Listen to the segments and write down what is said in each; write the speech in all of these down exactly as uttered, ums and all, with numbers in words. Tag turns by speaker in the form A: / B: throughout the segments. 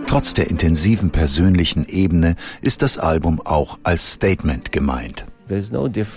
A: Trotz der intensiven persönlichen Ebene ist das Album auch als Statement gemeint.
B: Es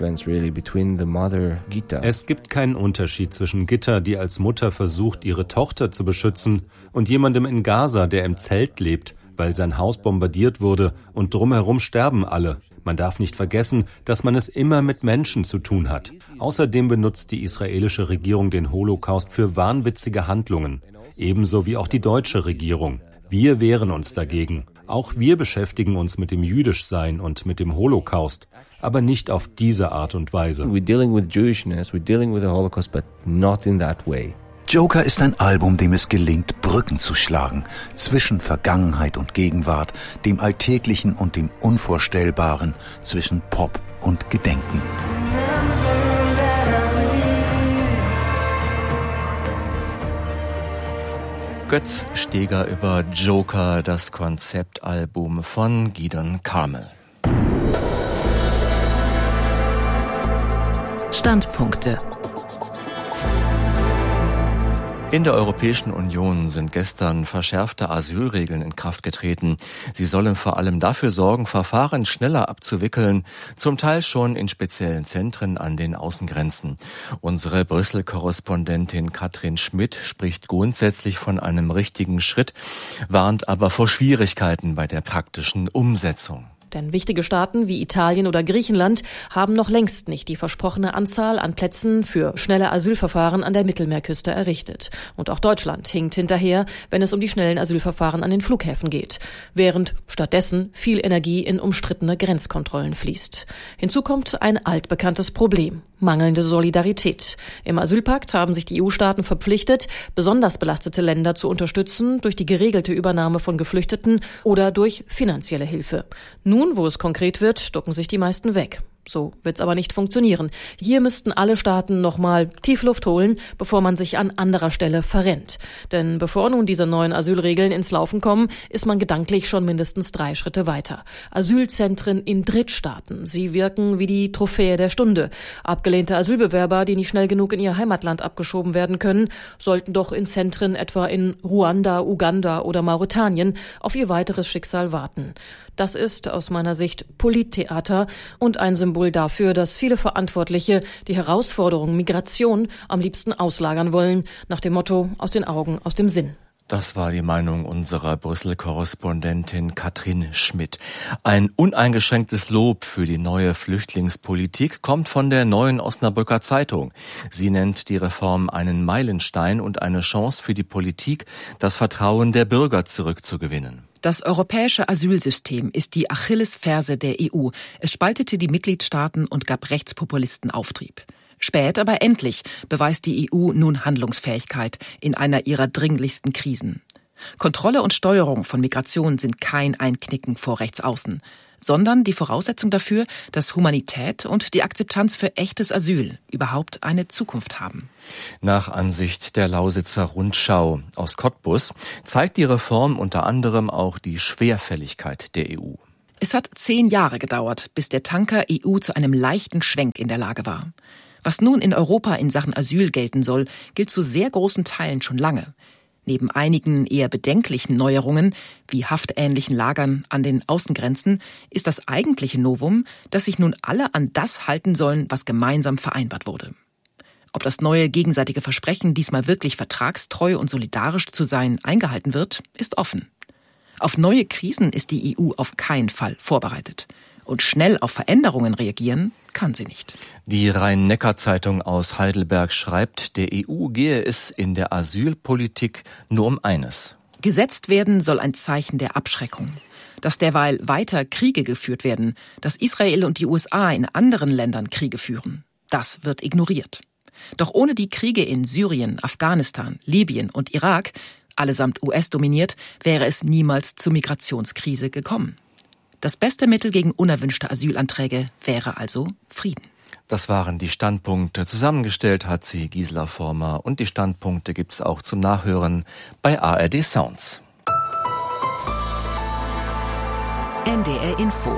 B: gibt keinen Unterschied zwischen Gitta, die als Mutter versucht, ihre Tochter zu beschützen, und jemandem in Gaza, der im Zelt lebt, weil sein Haus bombardiert wurde und drumherum sterben alle. Man darf nicht vergessen, dass man es immer mit Menschen zu tun hat. Außerdem benutzt die israelische Regierung den Holocaust für wahnwitzige Handlungen. Ebenso wie auch die deutsche Regierung. Wir wehren uns dagegen. Auch wir beschäftigen uns mit dem Jüdischsein und mit dem Holocaust. Aber nicht auf diese Art und Weise.
C: We're dealing with Jewishness, we're dealing with the Holocaust, but not in that way.
A: Joker ist ein Album, dem es gelingt, Brücken zu schlagen zwischen Vergangenheit und Gegenwart, dem Alltäglichen und dem Unvorstellbaren, zwischen Pop und Gedenken.
D: Götz Steger über Joker, das Konzeptalbum von Gidon Carmel.
E: Standpunkte.
D: In der Europäischen Union sind gestern verschärfte Asylregeln in Kraft getreten. Sie sollen vor allem dafür sorgen, Verfahren schneller abzuwickeln, zum Teil schon in speziellen Zentren an den Außengrenzen. Unsere Brüssel-Korrespondentin Katrin Schmidt spricht grundsätzlich von einem richtigen Schritt, warnt aber vor Schwierigkeiten bei der praktischen Umsetzung.
F: Denn wichtige Staaten wie Italien oder Griechenland haben noch längst nicht die versprochene Anzahl an Plätzen für schnelle Asylverfahren an der Mittelmeerküste errichtet. Und auch Deutschland hinkt hinterher, wenn es um die schnellen Asylverfahren an den Flughäfen geht. Während stattdessen viel Energie in umstrittene Grenzkontrollen fließt. Hinzu kommt ein altbekanntes Problem: mangelnde Solidarität. Im Asylpakt haben sich die E U-Staaten verpflichtet, besonders belastete Länder zu unterstützen durch die geregelte Übernahme von Geflüchteten oder durch finanzielle Hilfe. Nun, wo es konkret wird, ducken sich die meisten weg. So wird's aber nicht funktionieren. Hier müssten alle Staaten nochmal Tiefluft holen, bevor man sich an anderer Stelle verrennt. Denn bevor nun diese neuen Asylregeln ins Laufen kommen, ist man gedanklich schon mindestens drei Schritte weiter. Asylzentren in Drittstaaten. Sie wirken wie die Trophäe der Stunde. Abgelehnte Asylbewerber, die nicht schnell genug in ihr Heimatland abgeschoben werden können, sollten doch in Zentren etwa in Ruanda, Uganda oder Mauretanien auf ihr weiteres Schicksal warten. Das ist aus meiner Sicht Polittheater und ein Symbol dafür, dass viele Verantwortliche die Herausforderung Migration am liebsten auslagern wollen, nach dem Motto: aus den Augen, aus dem Sinn.
D: Das war die Meinung unserer Brüssel-Korrespondentin Katrin Schmidt. Ein uneingeschränktes Lob für die neue Flüchtlingspolitik kommt von der Neuen Osnabrücker Zeitung. Sie nennt die Reform einen Meilenstein und eine Chance für die Politik, das Vertrauen der Bürger zurückzugewinnen.
E: Das europäische Asylsystem ist die Achillesferse der E U. Es spaltete die Mitgliedstaaten und gab Rechtspopulisten Auftrieb. Spät, aber endlich beweist die E U nun Handlungsfähigkeit in einer ihrer dringlichsten Krisen. Kontrolle und Steuerung von Migration sind kein Einknicken vor Rechtsaußen, sondern die Voraussetzung dafür, dass Humanität und die Akzeptanz für echtes Asyl überhaupt eine Zukunft haben.
D: Nach Ansicht der Lausitzer Rundschau aus Cottbus zeigt die Reform unter anderem auch die Schwerfälligkeit der E U.
E: Es hat zehn Jahre gedauert, bis der Tanker E U zu einem leichten Schwenk in der Lage war. Was nun in Europa in Sachen Asyl gelten soll, gilt zu sehr großen Teilen schon lange. Neben einigen eher bedenklichen Neuerungen, wie haftähnlichen Lagern an den Außengrenzen, ist das eigentliche Novum, dass sich nun alle an das halten sollen, was gemeinsam vereinbart wurde. Ob das neue gegenseitige Versprechen, diesmal wirklich vertragstreu und solidarisch zu sein, eingehalten wird, ist offen. Auf neue Krisen ist die E U auf keinen Fall vorbereitet. Und schnell auf Veränderungen reagieren kann sie nicht.
D: Die Rhein-Neckar-Zeitung aus Heidelberg schreibt, der E U gehe es in der Asylpolitik nur um eines.
E: Gesetzt werden soll ein Zeichen der Abschreckung. Dass derweil weiter Kriege geführt werden, dass Israel und die U S A in anderen Ländern Kriege führen, das wird ignoriert. Doch ohne die Kriege in Syrien, Afghanistan, Libyen und Irak, allesamt U S-dominiert, wäre es niemals zur Migrationskrise gekommen. Das beste Mittel gegen unerwünschte Asylanträge wäre also Frieden.
D: Das waren die Standpunkte. Zusammengestellt hat sie Gisela Former und die Standpunkte gibt's auch zum Nachhören bei A R D Sounds.
E: N D R Info.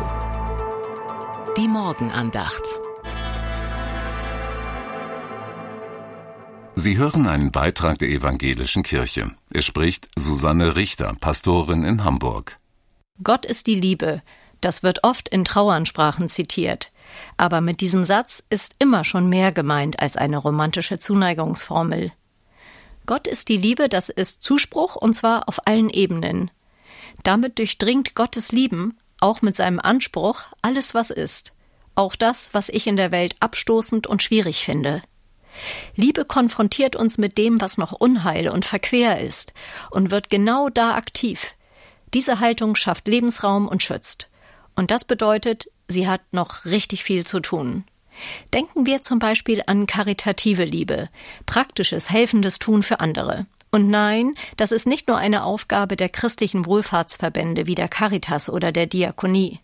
E: Die Morgenandacht.
G: Sie hören einen Beitrag der Evangelischen Kirche. Es spricht Susanne Richter, Pastorin in Hamburg.
H: Gott ist die Liebe. Das wird oft in Traueransprachen zitiert. Aber mit diesem Satz ist immer schon mehr gemeint als eine romantische Zuneigungsformel. Gott ist die Liebe, das ist Zuspruch, und zwar auf allen Ebenen. Damit durchdringt Gottes Lieben, auch mit seinem Anspruch, alles, was ist. Auch das, was ich in der Welt abstoßend und schwierig finde. Liebe konfrontiert uns mit dem, was noch Unheil und verquer ist, und wird genau da aktiv. Diese Haltung schafft Lebensraum und schützt. Und das bedeutet, sie hat noch richtig viel zu tun. Denken wir zum Beispiel an karitative Liebe, praktisches, helfendes Tun für andere. Und nein, das ist nicht nur eine Aufgabe der christlichen Wohlfahrtsverbände wie der Caritas oder der Diakonie.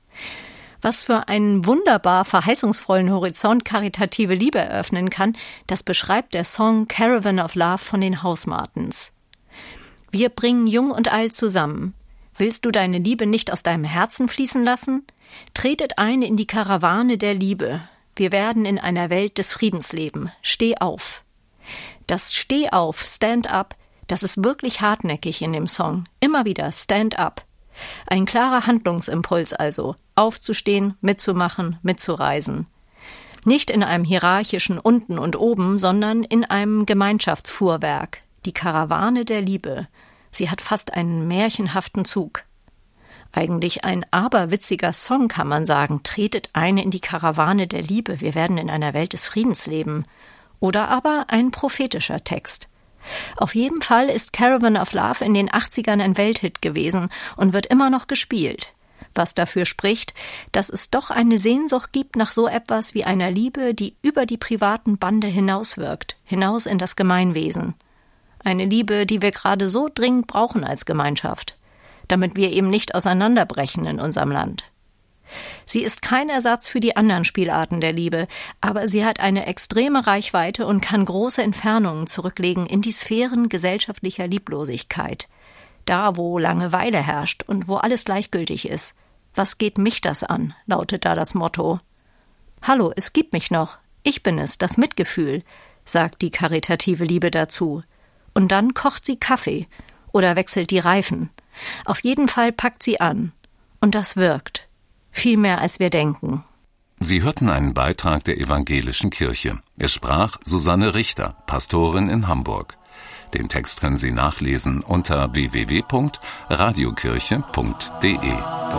H: Was für einen wunderbar verheißungsvollen Horizont karitative Liebe eröffnen kann, das beschreibt der Song Caravan of Love von den Hausmartens. Wir bringen Jung und Alt zusammen. Willst du deine Liebe nicht aus deinem Herzen fließen lassen? Tretet ein in die Karawane der Liebe. Wir werden in einer Welt des Friedens leben. Steh auf. Das Steh auf, Stand up, das ist wirklich hartnäckig in dem Song. Immer wieder Stand up. Ein klarer Handlungsimpuls also, aufzustehen, mitzumachen, mitzureisen. Nicht in einem hierarchischen Unten und Oben, sondern in einem Gemeinschaftsfuhrwerk, die Karawane der Liebe. Sie hat fast einen märchenhaften Zug. Eigentlich ein aberwitziger Song, kann man sagen. Tretet ein in die Karawane der Liebe, wir werden in einer Welt des Friedens leben. Oder aber ein prophetischer Text. Auf jeden Fall ist Caravan of Love in den achtzigern ein Welthit gewesen und wird immer noch gespielt. Was dafür spricht, dass es doch eine Sehnsucht gibt nach so etwas wie einer Liebe, die über die privaten Bande hinauswirkt, hinaus in das Gemeinwesen. Eine Liebe, die wir gerade so dringend brauchen als Gemeinschaft, damit wir eben nicht auseinanderbrechen in unserem Land. Sie ist kein Ersatz für die anderen Spielarten der Liebe, aber sie hat eine extreme Reichweite und kann große Entfernungen zurücklegen in die Sphären gesellschaftlicher Lieblosigkeit. Da, wo Langeweile herrscht und wo alles gleichgültig ist. Was geht mich das an, lautet da das Motto. Hallo, es gibt mich noch. Ich bin es, das Mitgefühl, sagt die karitative Liebe dazu. Und dann kocht sie Kaffee oder wechselt die Reifen. Auf jeden Fall packt sie an. Und das wirkt. Viel mehr, als wir denken.
G: Sie hörten einen Beitrag der Evangelischen Kirche. Es sprach Susanne Richter, Pastorin in Hamburg. Den Text können Sie nachlesen unter w w w punkt radiokirche punkt d e.